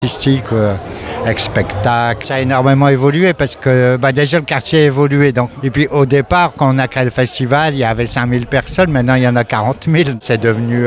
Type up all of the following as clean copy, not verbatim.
artistique, avec spectacle. Ça a énormément évolué parce que déjà le quartier a évolué. Donc. Et puis au départ, quand on a créé le festival, il y avait 5000 personnes. Maintenant, il y en a 40 000. C'est devenu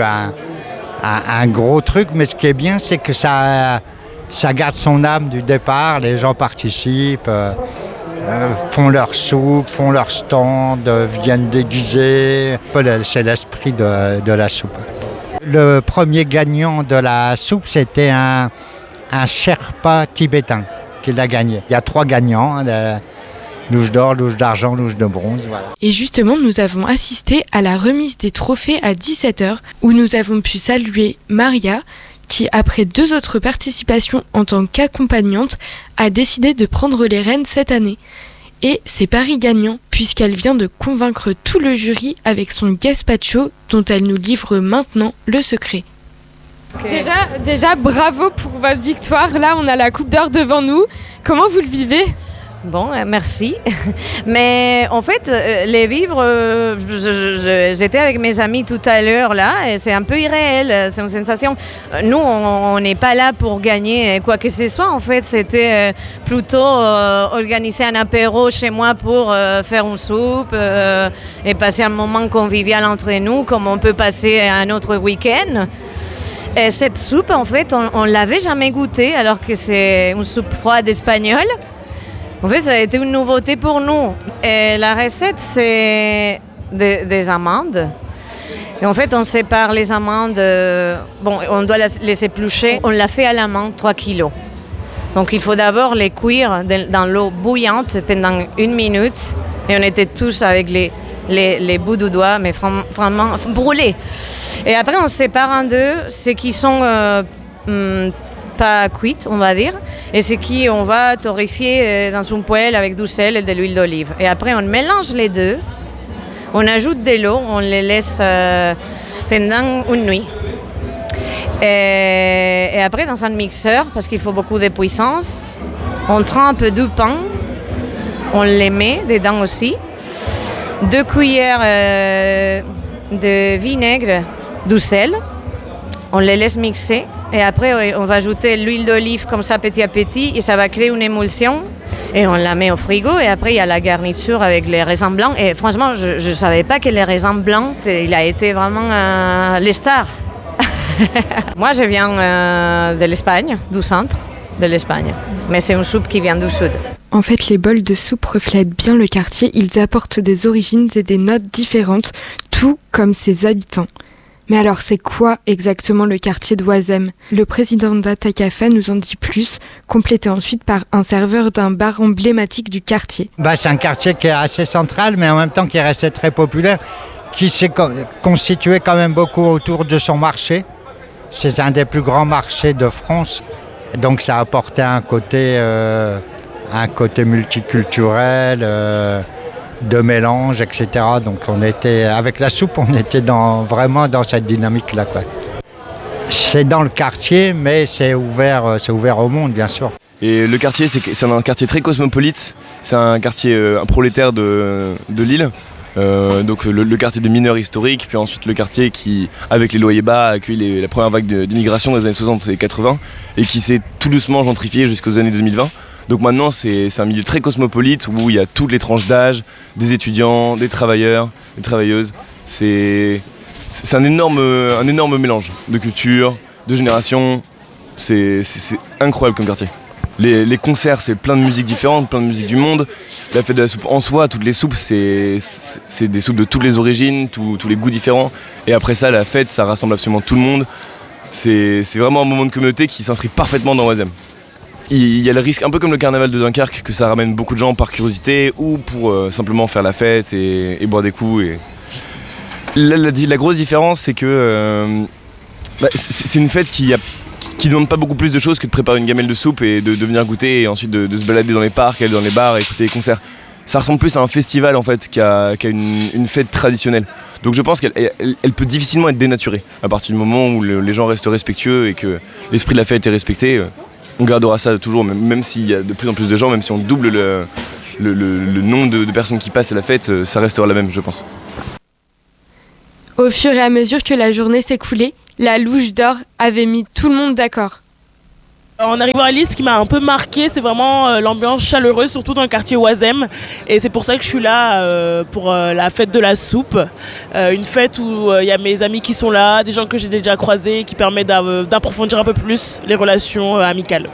un gros truc. Mais ce qui est bien, c'est que ça garde son âme du départ. Les gens participent, font leur soupe, font leur stand, viennent déguiser. C'est l'esprit de la soupe. Le premier gagnant de la soupe, c'était un Sherpa tibétain qui l'a gagné. Il y a 3 gagnants, louche d'or, louche d'argent, louche de bronze. Voilà. Et justement, nous avons assisté à la remise des trophées à 17h, où nous avons pu saluer Maria, qui, après 2 autres participations en tant qu'accompagnante, a décidé de prendre les rênes cette année. Et c'est pari gagnant, puisqu'elle vient de convaincre tout le jury avec son gazpacho, dont elle nous livre maintenant le secret. Okay. Déjà, bravo pour votre victoire. Là, on a la Coupe d'Or devant nous. Comment vous le vivez ? Bon, merci. Mais en fait, les vivres, j'étais avec mes amis tout à l'heure là, et c'est un peu irréel. C'est une sensation. Nous, on n'est pas là pour gagner quoi que ce soit. En fait, c'était plutôt organiser un apéro chez moi pour faire une soupe et passer un moment convivial entre nous, comme on peut passer un autre week-end. Et cette soupe, en fait, on l'avait jamais goûtée, alors que c'est une soupe froide espagnole. En fait, ça a été une nouveauté pour nous. Et la recette, c'est des amandes. Et en fait, on sépare les amandes. On doit les éplucher. On l'a fait à la main, 3 kilos. Donc, il faut d'abord les cuire dans l'eau bouillante pendant 1 minute. Et on était tous avec les bouts de doigts, mais vraiment brûlés. Et après, on sépare en 2 ceux qui sont pas cuites, on va dire, et ceux qui on va torréfier dans une poêle avec du sel et de l'huile d'olive. Et après, on mélange les 2, on ajoute de l'eau, on les laisse pendant une nuit. Et après, dans un mixeur, parce qu'il faut beaucoup de puissance, on trempe du pain, on les met dedans aussi, 2 cuillères de vinaigre, du sel, on les laisse mixer. Et après, on va ajouter l'huile d'olive comme ça petit à petit et ça va créer une émulsion. Et on la met au frigo et après, il y a la garniture avec les raisins blancs. Et franchement, je ne savais pas que les raisins blancs, il a été vraiment les stars. Moi, je viens de l'Espagne, du centre de l'Espagne. Mais c'est une soupe qui vient du sud. En fait, les bols de soupe reflètent bien le quartier. Ils apportent des origines et des notes différentes, tout comme ses habitants. Mais alors, c'est quoi exactement le quartier d'Oisem ? Le président d'Atacafa nous en dit plus, complété ensuite par un serveur d'un bar emblématique du quartier. C'est un quartier qui est assez central, mais en même temps qui est resté très populaire, qui s'est constitué quand même beaucoup autour de son marché. C'est un des plus grands marchés de France, donc ça a apporté un côté multiculturel, de mélange, etc. Donc avec la soupe, on était vraiment dans cette dynamique-là, quoi. C'est dans le quartier, mais c'est ouvert au monde, bien sûr. Et le quartier, c'est un quartier très cosmopolite. C'est un quartier un prolétaire de Lille. Donc le quartier des mineurs historiques, puis ensuite le quartier qui, avec les loyers bas, a accueilli la première vague d'immigration des années 60 et 80 et qui s'est tout doucement gentrifié jusqu'aux années 2020. Donc maintenant, c'est un milieu très cosmopolite où il y a toutes les tranches d'âge, des étudiants, des travailleurs, des travailleuses. C'est un énorme mélange de culture, de générations. C'est incroyable comme quartier. Les concerts, c'est plein de musiques différentes, plein de musiques du monde. La fête de la soupe en soi, toutes les soupes, c'est des soupes de toutes les origines, tous les goûts différents. Et après ça, la fête, ça rassemble absolument tout le monde. C'est vraiment un moment de communauté qui s'inscrit parfaitement dans Oisem. Il y a le risque, un peu comme le carnaval de Dunkerque, que ça ramène beaucoup de gens par curiosité ou pour simplement faire la fête et boire des coups. Et... La grosse différence, c'est que c'est une fête qui demande pas beaucoup plus de choses que de préparer une gamelle de soupe et de venir goûter et ensuite de se balader dans les parcs, aller dans les bars et écouter les concerts. Ça ressemble plus à un festival en fait qu'à une fête traditionnelle. Donc je pense qu'elle peut difficilement être dénaturée à partir du moment où les gens restent respectueux et que l'esprit de la fête est respecté. On gardera ça toujours, même s'il y a de plus en plus de gens, même si on double le nombre de personnes qui passent à la fête, ça restera la même, je pense. Au fur et à mesure que la journée s'écoulait, la louche d'or avait mis tout le monde d'accord. En arrivant à Lille, ce qui m'a un peu marqué, c'est vraiment l'ambiance chaleureuse, surtout dans le quartier Oisem. Et c'est pour ça que je suis là pour la fête de la soupe. Une fête où il y a mes amis qui sont là, des gens que j'ai déjà croisés, qui permettent d'approfondir un peu plus les relations amicales.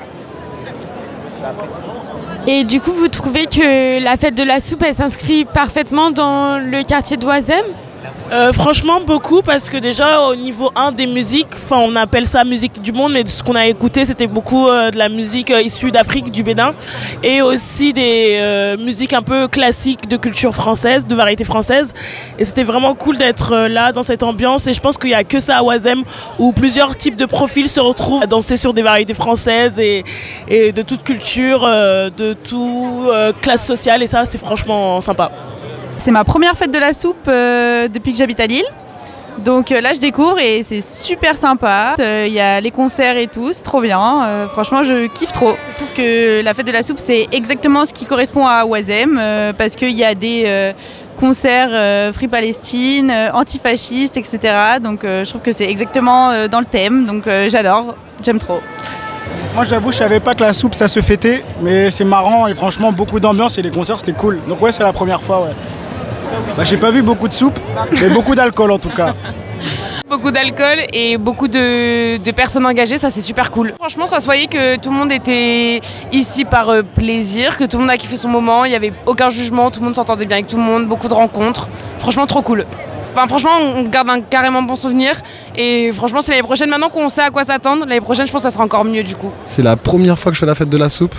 Et du coup, vous trouvez que la fête de la soupe, elle s'inscrit parfaitement dans le quartier d'Oisem ? Franchement beaucoup, parce que déjà au niveau 1 des musiques, on appelle ça musique du monde, mais ce qu'on a écouté c'était beaucoup de la musique issue d'Afrique, du Bénin, et aussi des musiques un peu classiques de culture française, de variété française, et c'était vraiment cool d'être là dans cette ambiance. Et je pense qu'il n'y a que ça à Oisem où plusieurs types de profils se retrouvent à danser sur des variétés françaises et de toute culture, de toute classe sociale, et ça c'est franchement sympa. C'est ma première fête de la soupe depuis que j'habite à Lille. Donc là, je découvre et c'est super sympa. Il y a les concerts et tout, c'est trop bien. Franchement, je kiffe trop. Je trouve que la fête de la soupe, c'est exactement ce qui correspond à Oisem parce qu'il y a des concerts Free Palestine, antifascistes, etc. Donc je trouve que c'est exactement dans le thème. Donc j'adore, j'aime trop. Moi j'avoue, je savais pas que la soupe ça se fêtait, mais c'est marrant et franchement beaucoup d'ambiance et les concerts c'était cool. Donc ouais, c'est la première fois, ouais. J'ai pas vu beaucoup de soupe, mais beaucoup d'alcool en tout cas. Beaucoup d'alcool et beaucoup de personnes engagées, ça c'est super cool. Franchement, ça se voyait que tout le monde était ici par plaisir, que tout le monde a kiffé son moment, il n'y avait aucun jugement, tout le monde s'entendait bien avec tout le monde, beaucoup de rencontres. Franchement, trop cool. Enfin, franchement, on garde un carrément bon souvenir et franchement, c'est l'année prochaine. Maintenant qu'on sait à quoi s'attendre, l'année prochaine, je pense que ça sera encore mieux du coup. C'est la première fois que je fais la fête de la soupe.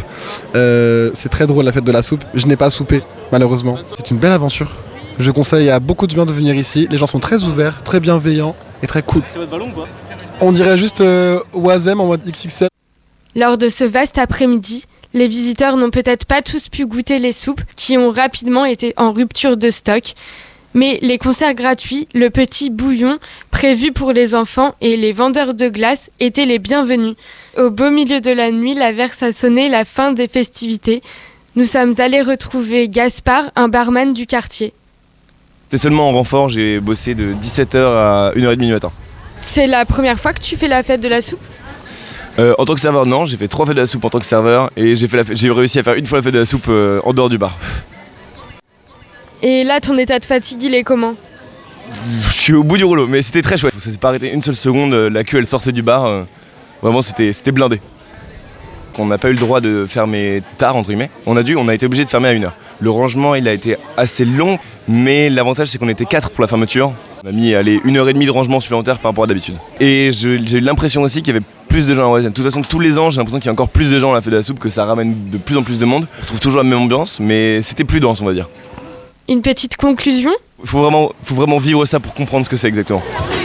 C'est très drôle la fête de la soupe. Je n'ai pas soupé, malheureusement. C'est une belle aventure. Je conseille à beaucoup de gens de venir ici. Les gens sont très ouverts, très bienveillants et très cool. C'est votre ballon ou pas ? On dirait juste Oisem en mode XXL. Lors de ce vaste après-midi, les visiteurs n'ont peut-être pas tous pu goûter les soupes qui ont rapidement été en rupture de stock. Mais les concerts gratuits, le petit bouillon prévu pour les enfants et les vendeurs de glace étaient les bienvenus. Au beau milieu de la nuit, l'averse a sonné la fin des festivités. Nous sommes allés retrouver Gaspard, un barman du quartier. C'était seulement en renfort, j'ai bossé de 17h à 1h30 du matin. C'est la première fois que tu fais la fête de la soupe ? En tant que serveur, non, j'ai fait 3 fêtes de la soupe en tant que serveur et j'ai réussi à faire une fois la fête de la soupe en dehors du bar. Et là, ton état de fatigue, il est comment ? Je suis au bout du rouleau, mais c'était très chouette. Ça s'est pas arrêté une seule seconde, la queue elle sortait du bar. Vraiment, c'était blindé. On n'a pas eu le droit de fermer tard, entre guillemets. On a été obligé de fermer à 1h. Le rangement, il a été assez long, mais l'avantage, c'est qu'on était 4 pour la fermeture. On a mis 1h30 de rangement supplémentaire par rapport à d'habitude. Et j'ai eu l'impression aussi qu'il y avait plus de gens à Oisem. De toute façon, tous les ans, j'ai l'impression qu'il y a encore plus de gens à la fête de la soupe, que ça ramène de plus en plus de monde. On retrouve toujours la même ambiance, mais c'était plus dense, on va dire. Une petite conclusion ? Il faut vraiment vivre ça pour comprendre ce que c'est exactement.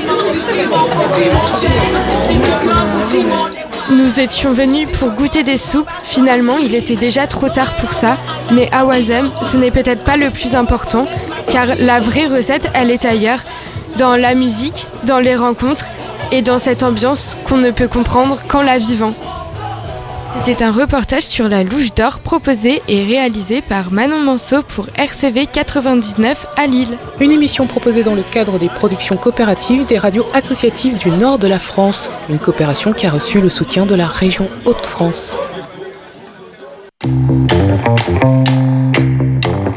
Nous étions venus pour goûter des soupes. Finalement, il était déjà trop tard pour ça. Mais à Oisem, ce n'est peut-être pas le plus important, car la vraie recette, elle est ailleurs, dans la musique, dans les rencontres et dans cette ambiance qu'on ne peut comprendre qu'en la vivant. C'était un reportage sur la Louche d'Or proposé et réalisé par Manon Manceau pour RCV 99 à Lille. Une émission proposée dans le cadre des productions coopératives des radios associatives du nord de la France. Une coopération qui a reçu le soutien de la région Hauts-de-France.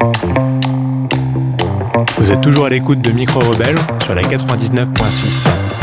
Vous êtes toujours à l'écoute de Micro Rebelle sur la 99.6.